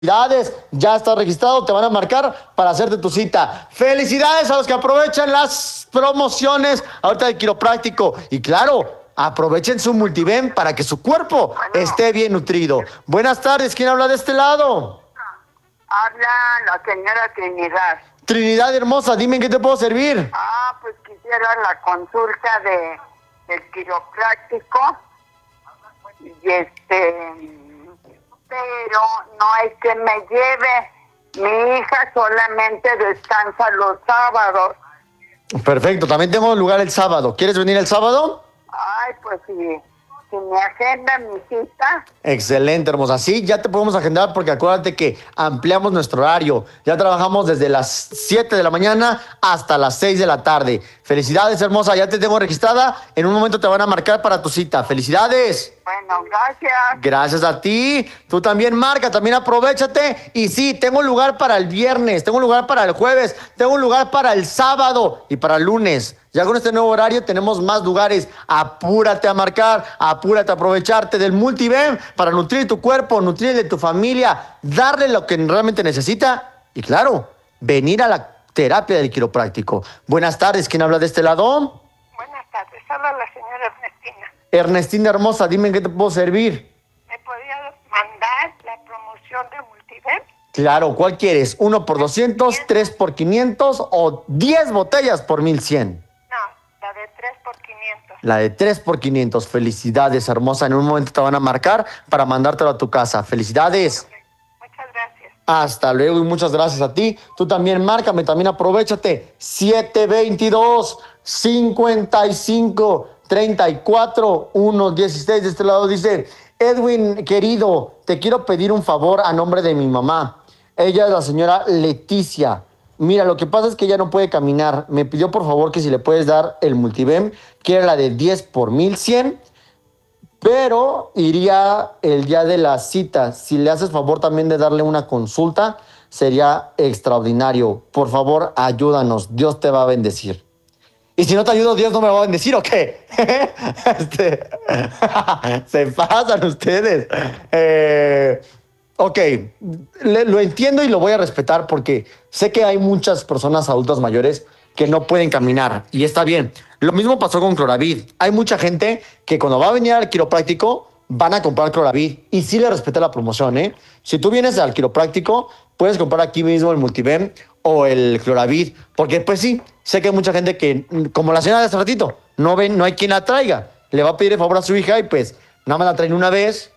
Felicidades, ya está registrado, te van a marcar para hacerte tu cita. Felicidades a los que aprovechan las promociones ahorita del quiropráctico. Y claro, aprovechen su multiven para que su cuerpo esté bien nutrido. Buenas tardes, ¿quién habla de este lado? Habla la señora Trinidad. Trinidad hermosa, dime en qué te puedo servir. Pues quisiera la consulta del quiropráctico. Pero no es que me lleve. Mi hija solamente descansa los sábados. Perfecto, también tengo lugar el sábado. ¿Quieres venir el sábado? Pues si me agenda mi cita. Excelente, hermosa. Sí, ya te podemos agendar porque acuérdate que ampliamos nuestro horario. Ya trabajamos desde las 7 de la mañana hasta las 6 de la tarde. Felicidades, hermosa. Ya te tengo registrada. En un momento te van a marcar para tu cita. Felicidades. Bueno, gracias. Gracias a ti. Tú también marca, también aprovechate. Y sí, tengo lugar para el viernes, tengo lugar para el jueves, tengo lugar para el sábado y para el lunes. Ya con este nuevo horario tenemos más lugares. Apúrate a marcar, apúrate a aprovecharte del multiven para nutrir tu cuerpo, nutrir el de tu familia, darle lo que realmente necesita y claro, venir a la terapia del quiropráctico. Buenas tardes, ¿quién habla de este lado? Buenas tardes, habla la señora Ernestina. Ernestina hermosa, dime en qué te puedo servir. ¿Me podría mandar la promoción de multiven? Claro, ¿cuál quieres? ¿1 por 200, 3 por 500 o 10 botellas por 1100? La de 3 por 500. La de 3 por 500. Felicidades, hermosa. En un momento te van a marcar para mandártelo a tu casa. Felicidades. Muchas gracias. Hasta luego y muchas gracias a ti. Tú también márcame, también aprovechate. 722 55 34 116. De este lado dice: Edwin, querido, te quiero pedir un favor a nombre de mi mamá. Ella es la señora Leticia. Mira, lo que pasa es que ella no puede caminar. Me pidió por favor que si le puedes dar el multiven, que era la de 10 por 1100, pero iría el día de la cita. Si le haces favor también de darle una consulta, sería extraordinario. Por favor, ayúdanos. Dios te va a bendecir. Y si no te ayudo, ¿Dios no me va a bendecir o qué? Se pasan ustedes. Ok, lo entiendo y lo voy a respetar porque sé que hay muchas personas adultas mayores que no pueden caminar y está bien. Lo mismo pasó con Cloravid. Hay mucha gente que cuando va a venir al quiropráctico van a comprar Cloravid y sí le respeté la promoción, ¿eh? Si tú vienes al quiropráctico, puedes comprar aquí mismo el multiven o el Cloravid, porque pues sí, sé que hay mucha gente que, como la señora de hace ratito, no hay quien la traiga. Le va a pedir el favor a su hija y pues nada más la traen una vez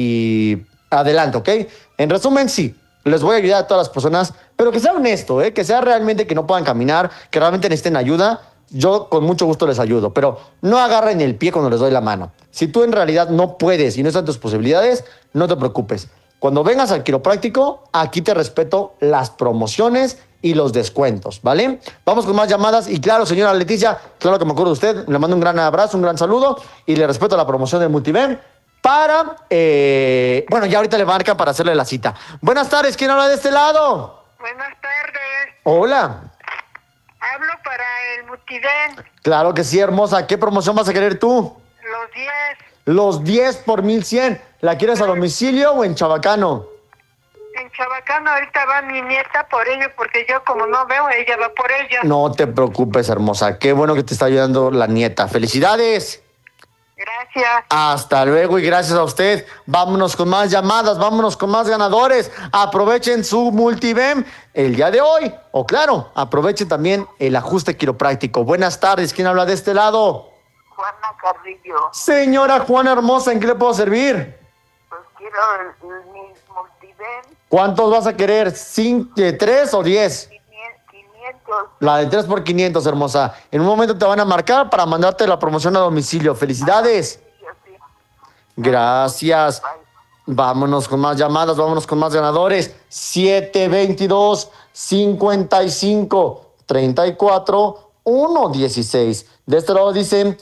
y adelante, ¿ok? En resumen, sí, les voy a ayudar a todas las personas, pero que sea honesto, ¿eh? Que sea realmente que no puedan caminar, que realmente necesiten ayuda. Yo con mucho gusto les ayudo, pero no agarren el pie cuando les doy la mano. Si tú en realidad no puedes y no están tus posibilidades, no te preocupes. Cuando vengas al quiropráctico, aquí te respeto las promociones y los descuentos, ¿vale? Vamos con más llamadas y claro, señora Leticia, claro que me acuerdo de usted, le mando un gran abrazo, un gran saludo y le respeto la promoción de multiven para, bueno, ya ahorita le marcan para hacerle la cita. Buenas tardes, ¿quién habla de este lado? Buenas tardes. Hola. Hablo para el multiven. Claro que sí, hermosa. ¿Qué promoción vas a querer tú? Los 10. Los 10 por 1100. ¿La quieres a domicilio o en Chabacano? En Chabacano ahorita va mi nieta por ello, porque yo como no veo, ella va por ella. No te preocupes, hermosa. Qué bueno que te está ayudando la nieta. ¡Felicidades! Gracias. Hasta luego y gracias a usted. Vámonos con más llamadas, vámonos con más ganadores. Aprovechen su multiven el día de hoy. O claro, aprovechen también el ajuste quiropráctico. Buenas tardes, ¿quién habla de este lado? Juana Carrillo. Señora Juana hermosa, ¿en qué le puedo servir? Pues quiero mi multiven. ¿Cuántos vas a querer? ¿3 o 10? 500. La de 3 por 500, hermosa. En un momento te van a marcar para mandarte la promoción a domicilio. ¡Felicidades! Sí. Gracias. Vámonos con más llamadas, vámonos con más ganadores. 722 55 34 116. De este lado dicen,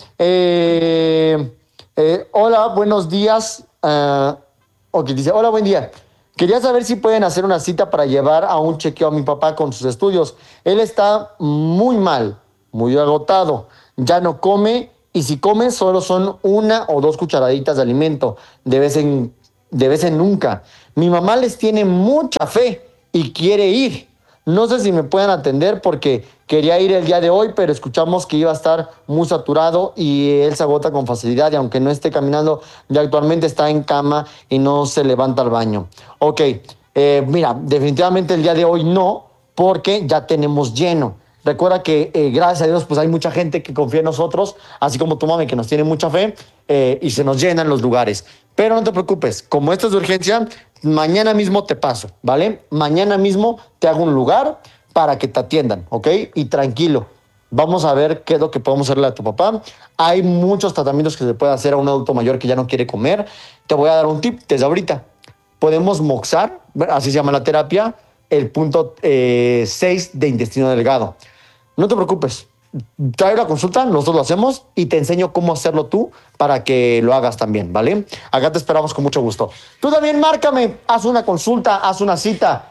hola, buenos días. Ok, dice, hola, buen día. Quería saber si pueden hacer una cita para llevar a un chequeo a mi papá con sus estudios. Él está muy mal, muy agotado. Ya no come y si come solo son 1 o 2 cucharaditas de alimento de vez en nunca. Mi mamá les tiene mucha fe y quiere ir. No sé si me pueden atender porque quería ir el día de hoy, pero escuchamos que iba a estar muy saturado y él se agota con facilidad y aunque no esté caminando, ya actualmente está en cama y no se levanta al baño. Ok, mira, definitivamente el día de hoy no, porque ya tenemos lleno. Recuerda que gracias a Dios pues hay mucha gente que confía en nosotros, así como tu mami que nos tiene mucha fe y se nos llenan los lugares. Pero no te preocupes, como esto es de urgencia, mañana mismo te paso, ¿vale? Mañana mismo te hago un lugar para que te atiendan, ¿ok? Y tranquilo, vamos a ver qué es lo que podemos hacerle a tu papá. Hay muchos tratamientos que se puede hacer a un adulto mayor que ya no quiere comer. Te voy a dar un tip desde ahorita. Podemos moxar, así se llama la terapia, el punto 6 de intestino delgado. No te preocupes, trae la consulta, nosotros lo hacemos y te enseño cómo hacerlo tú para que lo hagas también, ¿vale? Acá te esperamos con mucho gusto. Tú también márcame, haz una consulta, haz una cita.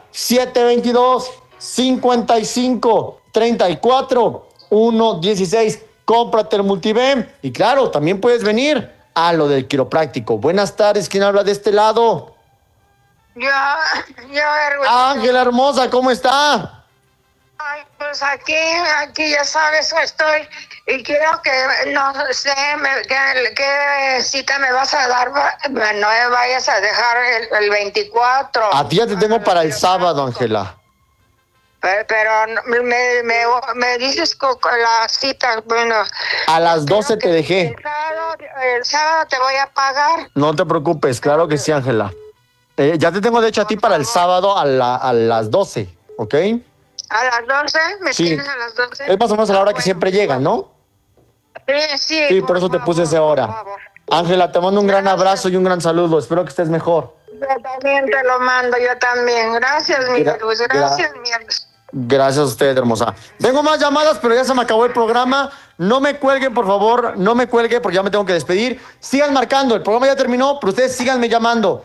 722-55-34-116. Cómprate el Multiven. Y claro, también puedes venir a lo del quiropráctico. Buenas tardes, ¿quién habla de este lado? Yo, Ángela hermosa, ¿cómo está? Ay, pues aquí ya sabes, estoy y quiero que, no sé, qué cita me vas a dar, no me vayas a dejar el 24. A ti ya te tengo para el sábado, Ángela. Pero me dices con la cita, bueno. A las 12 te dejé. El sábado te voy a pagar. No te preocupes, claro que sí, Ángela. Ya te tengo de hecho a ti para el sábado a las 12, ¿ok? ¿A las 12? ¿Me Sí. tienes a las 12? Es más o menos a la hora que siempre llegan, ¿no? Sí, Sí, por eso te puse esa hora. Ángela, te mando un gran abrazo y un gran saludo. Espero que estés mejor. Yo también te lo mando, yo también. Gracias, mi Luz. Gracias, mi Luz. Gracias a usted, hermosa. Tengo más llamadas, pero ya se me acabó el programa. No me cuelguen, por favor. No me cuelguen porque ya me tengo que despedir. Sigan marcando. El programa ya terminó, pero ustedes síganme llamando.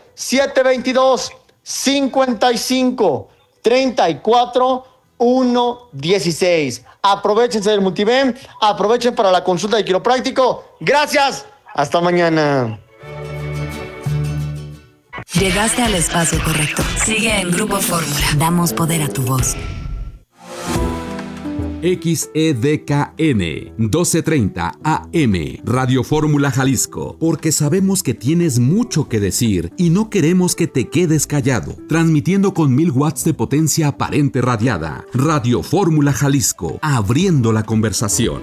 722-55-34-116. Aprovechense del Multiven. Aprovechen para la consulta de quiropráctico. Gracias. Hasta mañana. Llegaste al espacio correcto. Sigue en Grupo Fórmula. Damos poder a tu voz. XEDKN 1230 AM Radio Fórmula Jalisco, porque sabemos que tienes mucho que decir y no queremos que te quedes callado. Transmitiendo con 1000 watts de potencia aparente radiada. Radio Fórmula Jalisco, abriendo la conversación.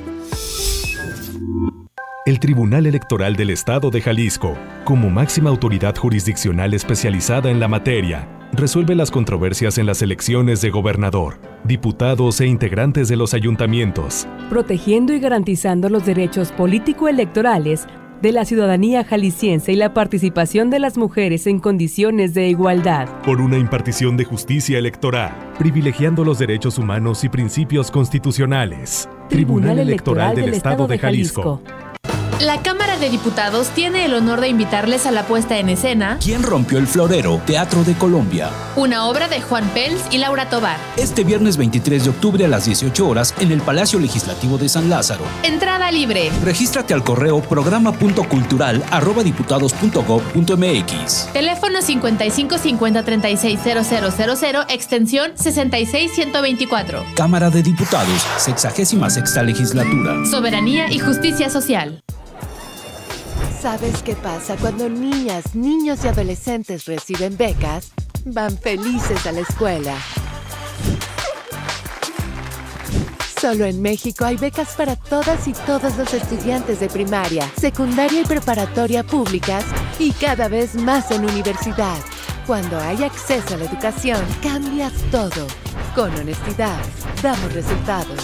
El Tribunal Electoral del Estado de Jalisco, como máxima autoridad jurisdiccional especializada en la materia, resuelve las controversias en las elecciones de gobernador, diputados e integrantes de los ayuntamientos, protegiendo y garantizando los derechos político-electorales de la ciudadanía jalisciense y la participación de las mujeres en condiciones de igualdad. Por una impartición de justicia electoral, privilegiando los derechos humanos y principios constitucionales. Tribunal Electoral del Estado de Jalisco. La Cámara de Diputados tiene el honor de invitarles a la puesta en escena ¿Quién rompió el florero? Teatro de Colombia. Una obra de Juan Pels y Laura Tobar. Este viernes 23 de octubre a las 18 horas en el Palacio Legislativo de San Lázaro. Entrada libre. Regístrate al correo programa.cultural@diputados.gov.mx. Teléfono 55 50 36 0000, extensión 66 124. Cámara de Diputados, 66ª Legislatura. Soberanía y justicia social. ¿Sabes qué pasa cuando niñas, niños y adolescentes reciben becas? Van felices a la escuela. Solo en México hay becas para todas y todos los estudiantes de primaria, secundaria y preparatoria públicas y cada vez más en universidad. Cuando hay acceso a la educación, cambias todo. Con honestidad, damos resultados.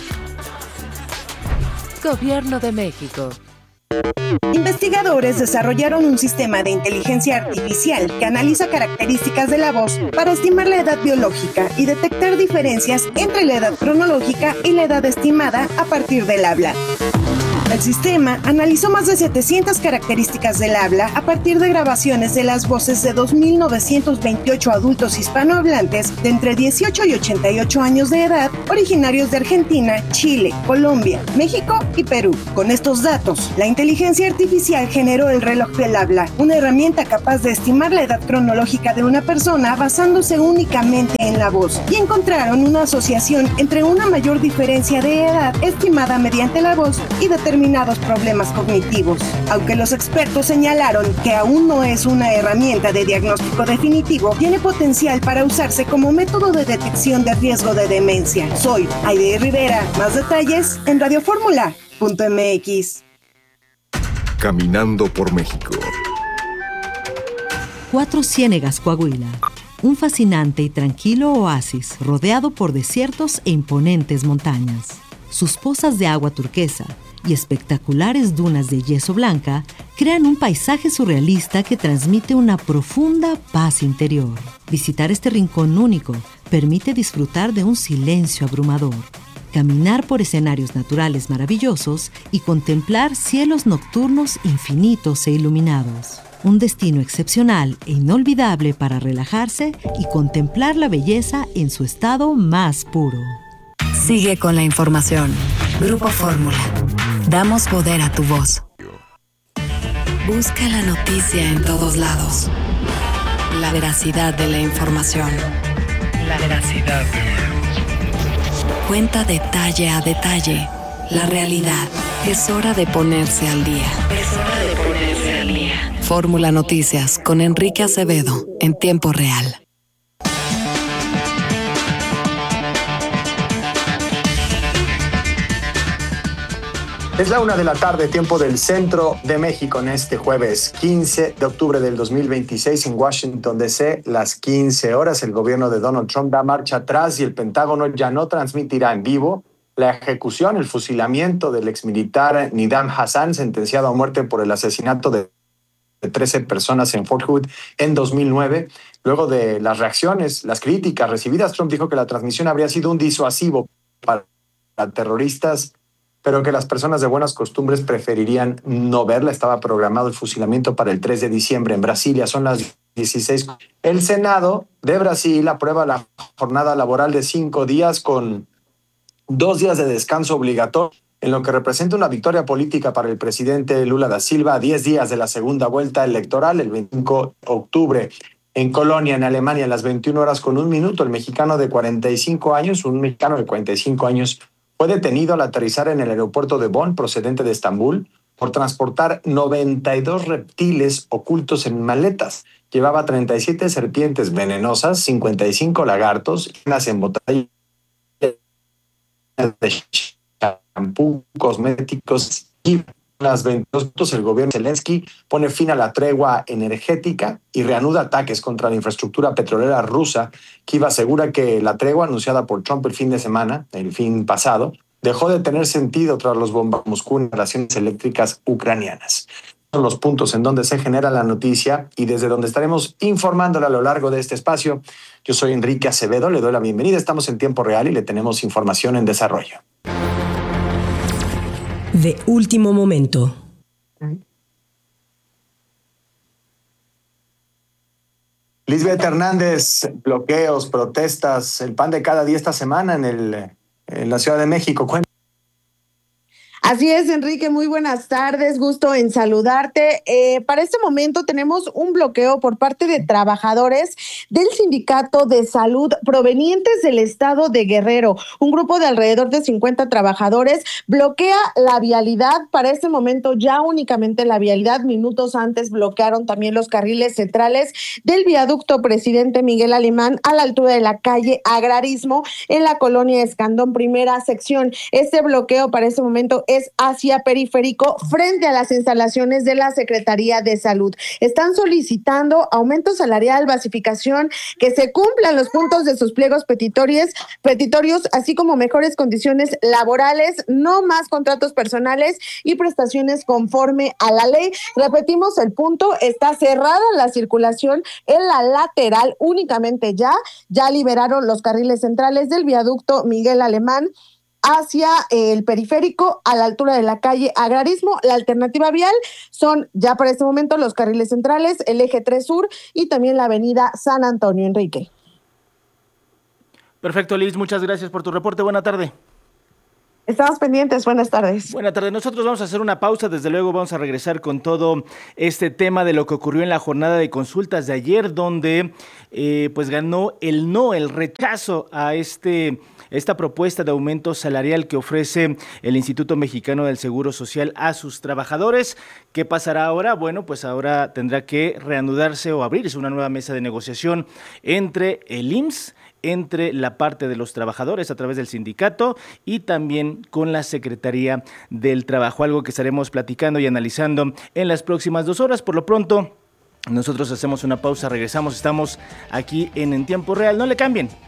Gobierno de México. Investigadores desarrollaron un sistema de inteligencia artificial que analiza características de la voz para estimar la edad biológica y detectar diferencias entre la edad cronológica y la edad estimada a partir del habla. El sistema analizó más de 700 características del habla a partir de grabaciones de las voces de 2.928 adultos hispanohablantes de entre 18 y 88 años de edad, originarios de Argentina, Chile, Colombia, México y Perú. Con estos datos, la inteligencia artificial generó el reloj del habla, una herramienta capaz de estimar la edad cronológica de una persona basándose únicamente en la voz, y encontraron una asociación entre una mayor diferencia de edad estimada mediante la voz y determinados problemas cognitivos. Aunque los expertos señalaron que aún no es una herramienta de diagnóstico definitivo, tiene potencial para usarse como método de detección de riesgo de demencia. Soy Aide Rivera. Más detalles en radioformula.mx. Caminando por México. Cuatro Ciénegas, Coahuila. Un fascinante y tranquilo oasis rodeado por desiertos e imponentes montañas. Sus pozas de agua turquesa y espectaculares dunas de yeso blanca crean un paisaje surrealista que transmite una profunda paz interior. Visitar este rincón único permite disfrutar de un silencio abrumador, caminar por escenarios naturales maravillosos y contemplar cielos nocturnos infinitos e iluminados. Un destino excepcional e inolvidable para relajarse y contemplar la belleza en su estado más puro. Sigue con la información. Grupo Fórmula. Damos poder a tu voz. Busca la noticia en todos lados. La veracidad de la información. La veracidad de la información. Cuenta detalle a detalle la realidad. Es hora de ponerse al día. Es hora de ponerse al día. Fórmula Noticias con Enrique Acevedo en tiempo real. Es la 1 de la tarde, tiempo del centro de México, en este jueves 15 de octubre del 2026 en Washington, D.C. Las 15 horas, el gobierno de Donald Trump da marcha atrás y el Pentágono ya no transmitirá en vivo la ejecución, el fusilamiento del exmilitar Nidam Hassan, sentenciado a muerte por el asesinato de 13 personas en Fort Hood en 2009. Luego de las reacciones, las críticas recibidas, Trump dijo que la transmisión habría sido un disuasivo para terroristas, pero que las personas de buenas costumbres preferirían no verla. Estaba programado el fusilamiento para el 3 de diciembre en Brasilia. Son las 16. El Senado de Brasil aprueba la jornada laboral de 5 días con 2 días de descanso obligatorio, en lo que representa una victoria política para el presidente Lula da Silva a 10 días de la segunda vuelta electoral, el 25 de octubre. En Colonia, en Alemania, a las 21 horas con 1 minuto, un mexicano de 45 años fue detenido al aterrizar en el aeropuerto de Bonn, procedente de Estambul, por transportar 92 reptiles ocultos en maletas. Llevaba 37 serpientes venenosas, 55 lagartos, unas en botellas de champú, cosméticos y las 22 minutos. El gobierno de Zelensky pone fin a la tregua energética y reanuda ataques contra la infraestructura petrolera rusa. Kiev asegura que la tregua anunciada por Trump el fin pasado, dejó de tener sentido tras los bombardeos de Moscú en instalaciones eléctricas ucranianas. Son los puntos en donde se genera la noticia y desde donde estaremos informándole a lo largo de este espacio. Yo soy Enrique Acevedo, le doy la bienvenida. Estamos en tiempo real y le tenemos información en desarrollo. De último momento. Lisbeth Hernández, bloqueos, protestas, el pan de cada día esta semana en la Ciudad de México. Así es, Enrique, muy buenas tardes, gusto en saludarte. Para este momento tenemos un bloqueo por parte de trabajadores del Sindicato de Salud provenientes del estado de Guerrero. Un grupo de alrededor de 50 trabajadores bloquea la vialidad. Para este momento ya únicamente la vialidad. Minutos antes bloquearon también los carriles centrales del viaducto Presidente Miguel Alemán a la altura de la calle Agrarismo en la colonia Escandón, primera sección. Este bloqueo para este momento es hacia Periférico, frente a las instalaciones de la Secretaría de Salud. Están solicitando aumento salarial, basificación, que se cumplan los puntos de sus pliegos petitorios, así como mejores condiciones laborales, no más contratos personales y prestaciones conforme a la ley. Repetimos el punto, está cerrada la circulación en la lateral únicamente ya liberaron los carriles centrales del viaducto Miguel Alemán hacia el periférico a la altura de la calle Agrarismo. La alternativa vial son ya para este momento los carriles centrales, el eje 3 Sur y también la avenida San Antonio. Enrique. Perfecto, Liz, muchas gracias por tu reporte. Buena tarde. Estamos pendientes, buenas tardes. Buenas tardes, nosotros vamos a hacer una pausa, desde luego vamos a regresar con todo este tema de lo que ocurrió en la jornada de consultas de ayer, donde pues ganó el no, el rechazo a esta propuesta de aumento salarial que ofrece el Instituto Mexicano del Seguro Social a sus trabajadores. ¿Qué pasará ahora? Bueno, pues ahora tendrá que reanudarse o abrirse una nueva mesa de negociación entre el IMSS, entre la parte de los trabajadores a través del sindicato y también con la Secretaría del Trabajo, algo que estaremos platicando y analizando en las próximas 2 horas. Por lo pronto, nosotros hacemos una pausa, regresamos, estamos aquí en Tiempo Real, no le cambien.